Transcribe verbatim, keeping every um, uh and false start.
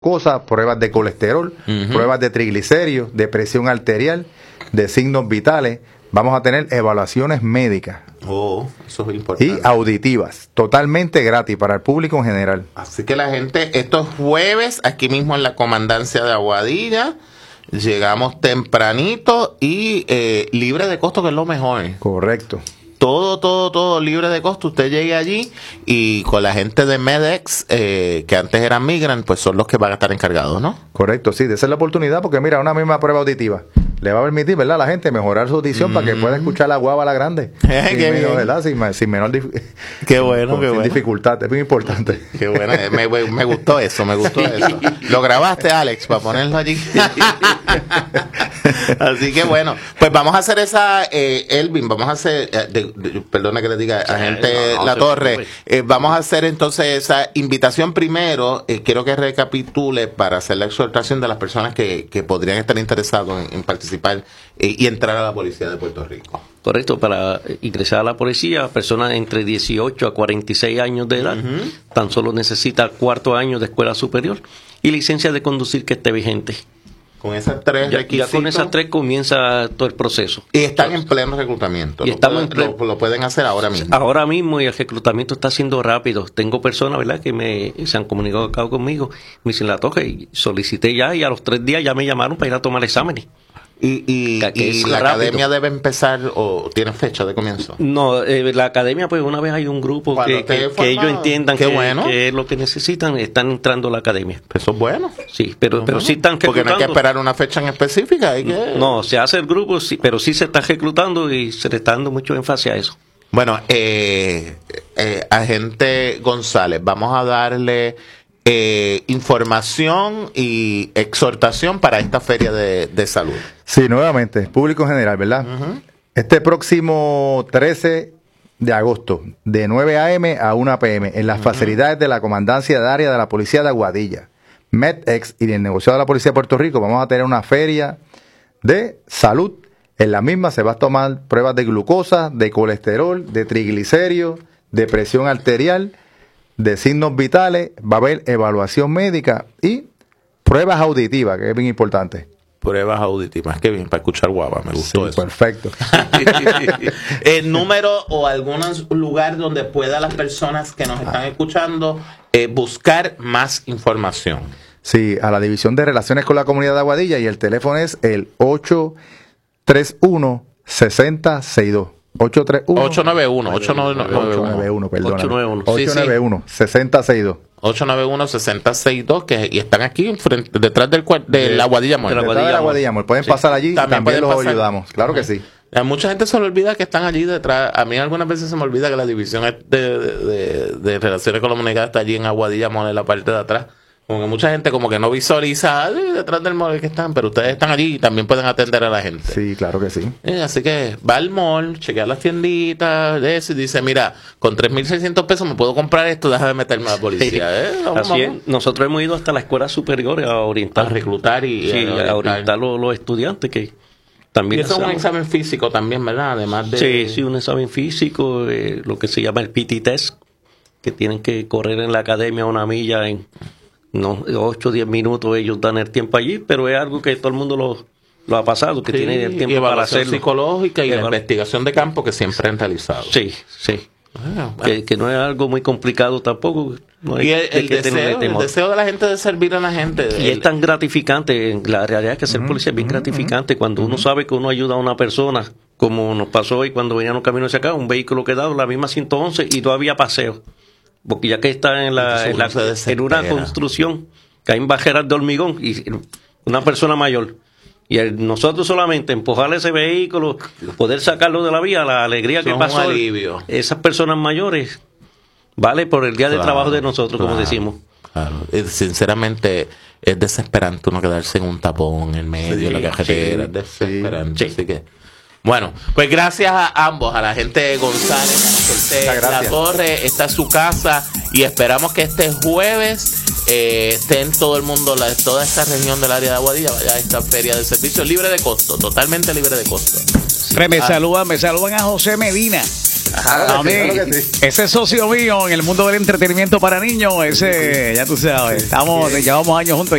glucosa, pruebas de colesterol, uh-huh. pruebas de triglicéridos, de presión arterial, de signos vitales. Vamos a tener evaluaciones médicas. Oh, eso es importante. Y auditivas, totalmente gratis para el público en general. Así que la gente, estos jueves, aquí mismo en la comandancia de Aguadilla, llegamos tempranito y eh, libre de costo, que es lo mejor. Correcto. Todo, todo, todo libre de costo. Usted llegue allí y con la gente de Medex, eh, que antes eran Migrant, pues son los que van a estar encargados, ¿no? Correcto, sí, de esa es la oportunidad, porque mira, una misma prueba auditiva le va a permitir, ¿verdad?, a la gente mejorar su audición mm. para que pueda escuchar la guava la grande. Eh, sin, qué menos, bien. ¿verdad? Sin, sin menor dif- qué bueno, con, qué sin bueno. dificultad, es muy importante. Qué bueno, me, me gustó eso, me gustó eso. Lo grabaste, Alex, para ponerlo allí. Así que bueno, pues vamos a hacer esa, eh, Elvin, vamos a hacer, eh, de, de, perdona que le diga a gente no, no, La Torre, eh, vamos a hacer entonces esa invitación primero. Eh, quiero que recapitule para hacer la exhortación de las personas que, que podrían estar interesados en, en participar eh, y entrar a la policía de Puerto Rico. Correcto, para ingresar a la policía, personas entre dieciocho a cuarenta y seis años de edad, uh-huh. tan solo necesita cuarto año de escuela superior y licencia de conducir que esté vigente. Con esas tres ya, requisitos. Ya con esas tres comienza todo el proceso. Y están en pleno reclutamiento. Y lo, estamos pueden, en ple- lo, lo pueden hacer ahora mismo. Ahora mismo, y el reclutamiento está siendo rápido. Tengo personas, ¿verdad?, que me se han comunicado acá conmigo. Me dicen, La Torre, y solicité ya, y a los tres días ya me llamaron para ir a tomar exámenes. ¿Y, y, y la rápido. academia debe empezar o tiene fecha de comienzo? No, eh, la academia, pues una vez hay un grupo que, que, que ellos entiendan que, bueno. que es lo que necesitan, están entrando a la academia. Eso es bueno. Sí, pero, eso pero bueno. sí están reclutando. Porque no hay que esperar una fecha en específica. Hay que... No, se hace el grupo, sí, pero sí se está reclutando y se le está dando mucho énfasis a eso. Bueno, eh, eh, agente González, vamos a darle... Eh, información y exhortación para esta feria de, de salud. Sí, nuevamente, público en general, ¿verdad? Uh-huh. Este próximo trece de agosto, de nueve a.m. a una p.m., en las uh-huh. facilidades de la Comandancia de Área de la Policía de Aguadilla, Medex y el negociado de la Policía de Puerto Rico, vamos a tener una feria de salud. En la misma se va a tomar pruebas de glucosa, de colesterol, de triglicéridos, de presión arterial, de signos vitales, va a haber evaluación médica y pruebas auditivas, que es bien importante. Pruebas auditivas, qué bien, para escuchar guava, me gustó sí, eso. Perfecto. El número o algún lugar donde pueda las personas que nos están escuchando eh, buscar más información. Sí, a la División de Relaciones con la Comunidad de Aguadilla, y el teléfono es el ocho tres uno, seis cero seis dos. ocho tres uno ocho nueve uno ocho nueve uno perdón ocho nueve uno ocho nueve uno, seis cero seis dos ocho nueve uno, seis cero seis dos que y están aquí frente, detrás del de, de la Aguadilla Mall. Detrás de la Aguadilla Mall. Pueden sí. pasar allí también, y también los pasar. ayudamos. Claro que sí. A mucha gente se le olvida que están allí detrás. A mí algunas veces se me olvida que la división de, de, de, de Relaciones con la Comunidad está allí en Aguadilla Mall, en la parte de atrás. Como que mucha gente como que no visualiza ah, detrás del mall que están, pero ustedes están allí y también pueden atender a la gente. Sí, claro que sí. Eh, así que va al mall, chequea las tienditas, de eso, y dice, mira, con tres mil seiscientos pesos me puedo comprar esto, déjame meterme a la policía. ¿eh? Vamos, así vamos. es. Nosotros hemos ido hasta la escuela superior a orientar. A reclutar y, sí, a orientar, a orientar los, los estudiantes que también. Y eso es un examen físico también, ¿verdad? Además de... Sí, sí, un examen físico, eh, lo que se llama el P T test, que tienen que correr en la academia una milla en... No, ocho o diez minutos ellos dan el tiempo allí, pero es algo que todo el mundo lo, lo ha pasado, que sí, tiene el tiempo y para hacerlo. Psicológica y, y la investigación de campo que siempre han realizado. Sí, sí. Ah, bueno. que, que no es algo muy complicado tampoco. No hay y el, el, que deseo, el deseo de la gente de servir a la gente. Y el, es tan gratificante, la realidad es que ser uh-huh, policía es bien uh-huh, gratificante cuando uh-huh. uno sabe que uno ayuda a una persona, como nos pasó hoy cuando veníamos camino hacia acá, un vehículo quedado, la misma ciento once y no había paseo. Porque ya que está en la, en, la, en una construcción que hay bajeras de hormigón y una persona mayor y el, nosotros solamente empujar ese vehículo, poder sacarlo de la vía, la alegría que pasó, un alivio. Esas personas mayores vale por el día claro, de trabajo de nosotros, claro, como decimos. Claro. Sinceramente es desesperante uno quedarse en un tapón en medio sí, de la carretera, sí, es desesperante, sí. Así que bueno, pues gracias a ambos, a la gente de González, a la, la Torre, esta es su casa y esperamos que este jueves eh, esté en todo el mundo, la, toda esta región del área de Aguadilla, vaya a esta feria de servicio libre de costo, totalmente libre de costo. Re, me ah. saludan, me saludan a José Medina. Ajá, a mí, sí. Ese socio mío en el mundo del entretenimiento para niños, ese, ya tú sabes, estamos, llevamos años juntos.